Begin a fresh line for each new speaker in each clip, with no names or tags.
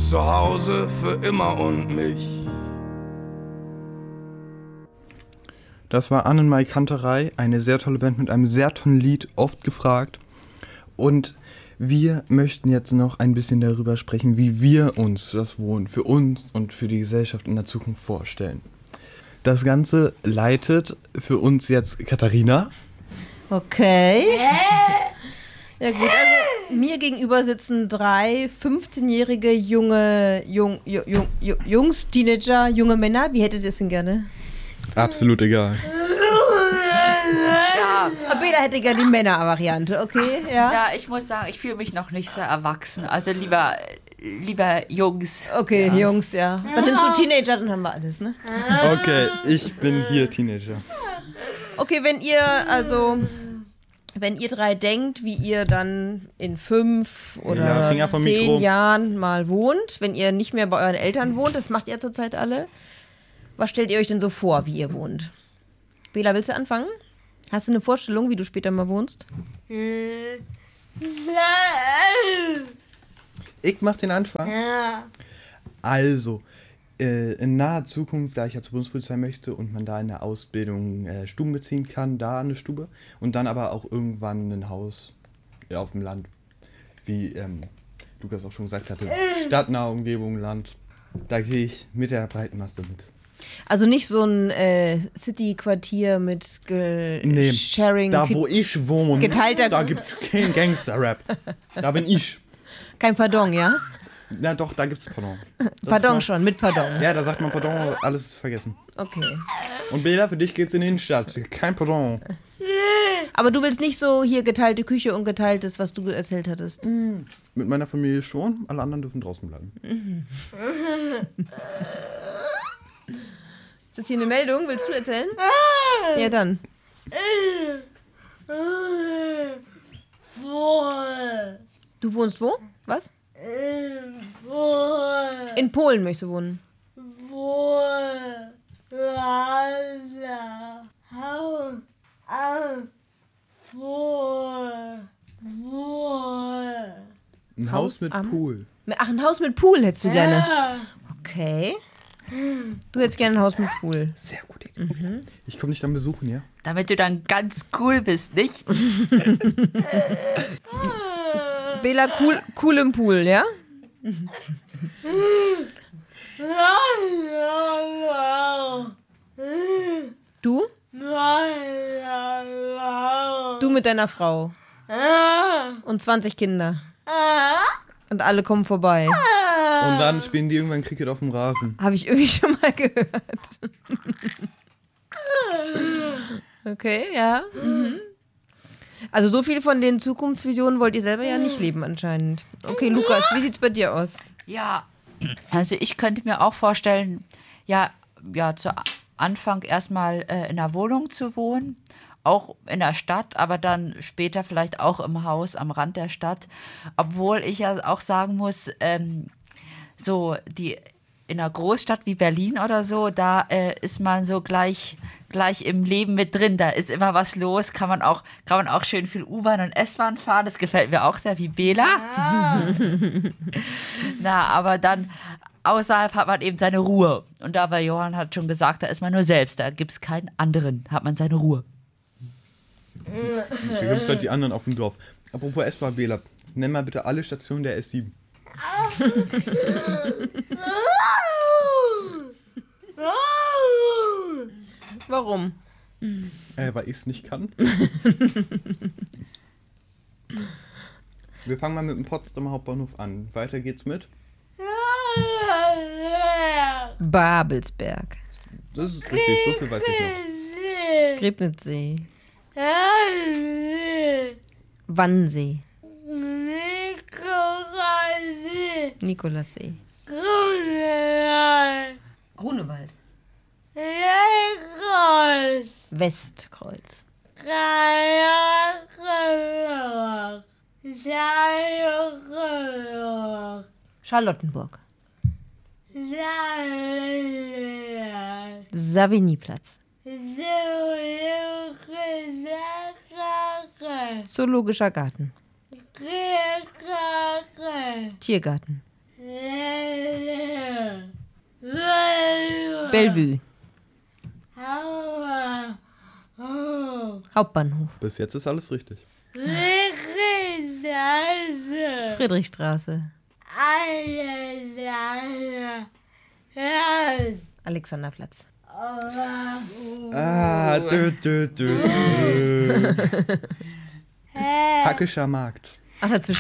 zu Hause für immer und mich.
Das war Annenmai Kanterei, eine sehr tolle Band mit einem sehr tollen Lied, oft gefragt. Und wir möchten jetzt noch ein bisschen darüber sprechen, wie wir uns das Wohnen für uns und für die Gesellschaft in der Zukunft vorstellen. Das Ganze leitet für uns jetzt Katharina.
Okay. Ja gut, also mir gegenüber sitzen 3 15-jährige Jungs, Teenager, junge Männer. Wie hättet ihr es denn gerne?
Absolut egal.
Ja, Bela hätte gerne die Männer-Variante, okay? Ja,
Ja, ich muss sagen, ich fühle mich noch nicht so erwachsen. Also lieber Jungs.
okay, Jungs, ja. Dann nimmst du Teenager, dann haben wir alles, ne?
Okay, ich bin hier Teenager.
Okay, wenn ihr 3 denkt, wie ihr dann in 5
Ja,
oder
Finger vom
10
Mikro.
Jahren mal wohnt, wenn ihr nicht mehr bei euren Eltern wohnt, das macht ihr zurzeit alle, was stellt ihr euch denn so vor, wie ihr wohnt? Bela, willst du anfangen? Hast du eine Vorstellung, wie du später mal wohnst?
Ich mach den Anfang. Also, in naher Zukunft, da ich ja zur Bundespolizei möchte und man da in der Ausbildung Stuben beziehen kann, da eine Stube und dann aber auch irgendwann ein Haus auf dem Land, wie Lukas auch schon gesagt hatte, stadtnahe Umgebung, Land. Da gehe ich mit der breiten Masse mit.
Also nicht so ein City-Quartier mit Sharing,
da wo ich wohne,
geteilter-
da gibt's kein Gangster-Rap. Da bin ich.
kein Pardon, ja?
Na doch, da gibt's Pardon.
Pardon schon, mit Pardon.
Ja, da sagt man Pardon, alles ist vergessen.
Okay.
Und Bela, für dich geht's in die Innenstadt. Kein Pardon.
Aber du willst nicht so hier geteilte Küche und geteiltes, was du erzählt hattest.
Mit meiner Familie schon, alle anderen dürfen draußen bleiben.
Ist das hier eine Meldung? Willst du erzählen? Ja, dann. Du wohnst wo? Was? In Polen möchtest du wohnen.
Ein
Haus
Haus mit
am-
Pool.
Ach, ein Haus mit Pool hättest du gerne. Okay. Du hättest gerne ein Haus mit Pool.
Sehr gute Idee. Ich komme dich dann besuchen, ja?
Damit du dann ganz cool bist, nicht?
Bela, cool im Pool, ja? Du? Du mit deiner Frau. Und 20 Kinder. Und alle kommen vorbei.
Und dann spielen die irgendwann Cricket auf dem Rasen.
Habe ich irgendwie schon mal gehört. Okay, ja. Also so viel von den Zukunftsvisionen wollt ihr selber ja nicht leben anscheinend. Okay, Lukas, wie sieht's bei dir aus?
Ja, also ich könnte mir auch vorstellen, ja zu Anfang erstmal in einer Wohnung zu wohnen, auch in der Stadt, aber dann später vielleicht auch im Haus am Rand der Stadt. Obwohl ich ja auch sagen muss, so die in einer Großstadt wie Berlin oder so, da ist man so gleich im Leben mit drin. Da ist immer was los, kann man auch schön viel U-Bahn und S-Bahn fahren. Das gefällt mir auch sehr, wie Bela. Na, aber dann außerhalb hat man eben seine Ruhe. Und da, weil Johann hat schon gesagt, da ist man nur selbst, da gibt es keinen anderen, hat man seine Ruhe.
Da gibt es halt die anderen auf dem Dorf. Apropos S-Bahn, Bela, nenn mal bitte alle Stationen der S7.
Warum?
Weil ich es nicht kann. Wir fangen mal mit dem Potsdamer Hauptbahnhof an. Weiter geht's mit.
Babelsberg.
Das ist richtig, so viel weiß ich noch.
Griebnitzsee. Wannsee. Nikolassee. Grunewald. Westkreuz. Charlottenburg. Savignyplatz. Zoologischer Garten. Tiergarten. Bellevue. Hauptbahnhof.
Bis jetzt ist alles richtig.
Friedrichstraße. Alexanderplatz.
Hackischer Markt.
Ach, dazwischen.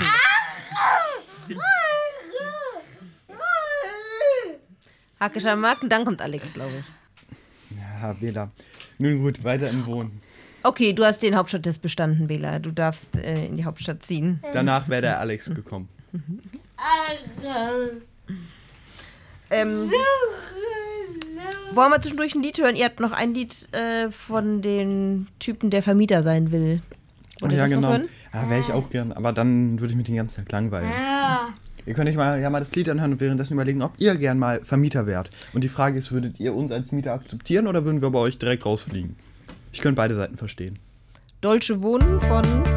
Hackischer Markt und dann kommt Alex, glaube ich.
Ja, Bela. Nun gut, weiter im Wohnen.
Okay, du hast den Hauptstadttest bestanden, Bela. Du darfst in die Hauptstadt ziehen.
Danach wäre der Alex gekommen.
Wollen wir zwischendurch ein Lied hören? Ihr habt noch ein Lied von den Typen, der Vermieter sein will. Wollt ihr
Ja,
das noch
genau.
hören?
Ja, wäre ich auch gern, aber dann würde ich mich den ganzen Tag langweilen. Ihr könnt euch mal das Lied anhören und währenddessen überlegen, ob ihr gern mal Vermieter wärt. Und die Frage ist, würdet ihr uns als Mieter akzeptieren oder würden wir bei euch direkt rausfliegen? Ich könnte beide Seiten verstehen.
Dolce Wohnen von